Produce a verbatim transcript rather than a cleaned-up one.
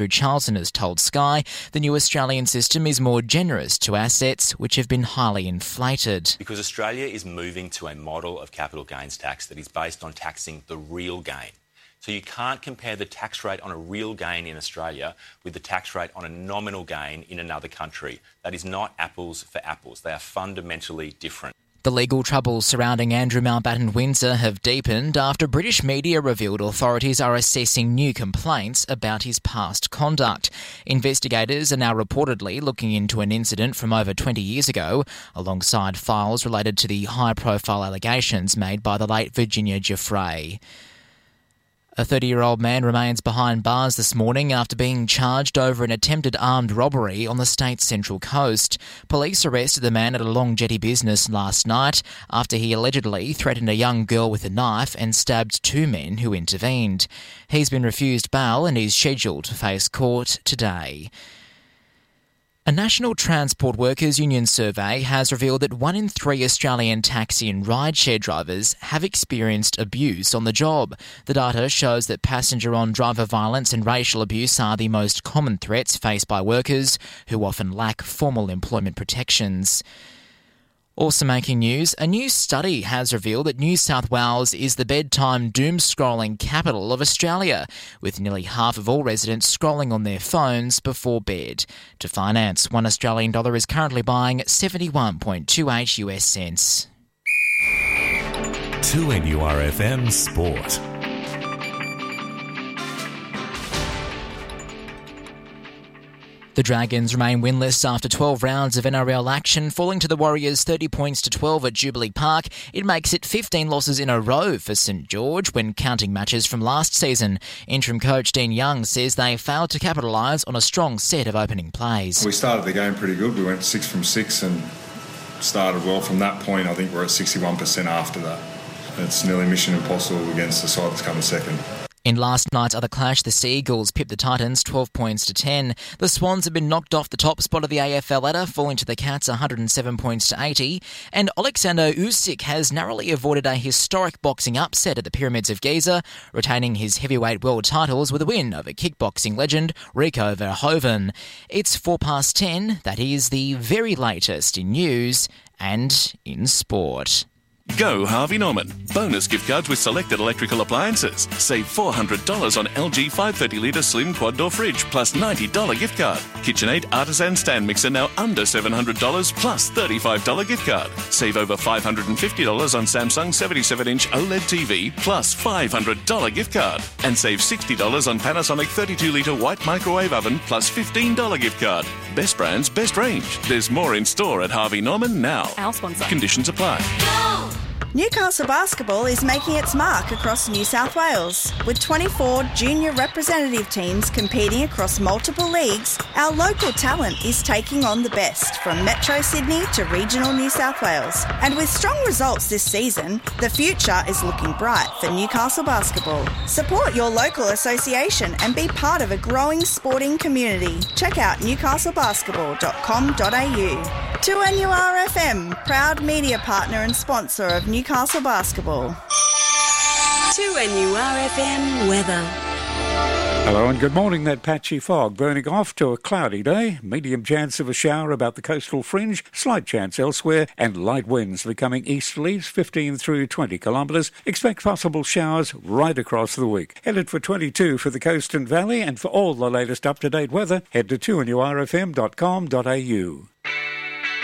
Charlton has told Sky the new Australian system is more generous to assets which have been highly inflated. Because Australia is moving to a model of capital gains tax that is based on taxing the real gain. So you can't compare the tax rate on a real gain in Australia with the tax rate on a nominal gain in another country. That is not apples for apples. They are fundamentally different. The legal troubles surrounding Andrew Mountbatten Windsor have deepened after British media revealed authorities are assessing new complaints about his past conduct. Investigators are now reportedly looking into an incident from over twenty years ago, alongside files related to the high-profile allegations made by the late Virginia Giuffre. A thirty-year-old man remains behind bars this morning after being charged over an attempted armed robbery on the state's central coast. Police arrested the man at a Long Jetty business last night after he allegedly threatened a young girl with a knife and stabbed two men who intervened. He's been refused bail and is scheduled to face court today. A National Transport Workers Union survey has revealed that one in three Australian taxi and rideshare drivers have experienced abuse on the job. The data shows that passenger-on-driver violence and racial abuse are the most common threats faced by workers who often lack formal employment protections. Also making news, a new study has revealed that New South Wales is the bedtime doom-scrolling capital of Australia, with nearly half of all residents scrolling on their phones before bed. To finance, one Australian dollar is currently buying seventy-one point two eight US cents. two N U R F M Sport. The Dragons remain winless after twelve rounds of N R L action, falling to the Warriors thirty points to twelve at Jubilee Park. It makes it fifteen losses in a row for St George when counting matches from last season. Interim coach Dean Young says they failed to capitalise on a strong set of opening plays. We started the game pretty good. We went six from six and started well from that point. I think we're at sixty-one percent after that. It's nearly mission impossible against the side that's coming second. In last night's other clash, the Sea Eagles pipped the Titans twelve points to ten. The Swans have been knocked off the top spot of the A F L ladder, falling to the Cats one hundred seven points to eighty. And Alexander Usyk has narrowly avoided a historic boxing upset at the Pyramids of Giza, retaining his heavyweight world titles with a win over kickboxing legend Rico Verhoeven. It's four past ten. That is the very latest in news and in sport. Go Harvey Norman. Bonus gift cards with selected electrical appliances. Save four hundred dollars on L G five thirty litre slim quad door fridge plus ninety dollars gift card. KitchenAid Artisan stand mixer now under seven hundred dollars plus thirty-five dollars gift card. Save over five hundred fifty dollars on Samsung seventy-seven inch OLED T V plus five hundred dollars gift card. And save sixty dollars on Panasonic thirty-two litre white microwave oven plus fifteen dollars gift card. Best brands, best range. There's more in store at Harvey Norman now. Our sponsor. Conditions apply. Go! Newcastle Basketball is making its mark across New South Wales. With twenty-four junior representative teams competing across multiple leagues, our local talent is taking on the best from Metro Sydney to regional New South Wales. And with strong results this season, the future is looking bright for Newcastle Basketball. Support your local association and be part of a growing sporting community. Check out newcastle basketball dot com dot a u. two N U R F M, proud media partner and sponsor of Newcastle Basketball. two N U R F M weather. Hello and good morning. That patchy fog burning off to a cloudy day. Medium chance of a shower about the coastal fringe, slight chance elsewhere, and light winds becoming easterlies fifteen through twenty kilometres. Expect possible showers right across the week. Headed for twenty-two for the coast and valley, and for all the latest up-to-date weather, head to two N U R F M dot com dot a u.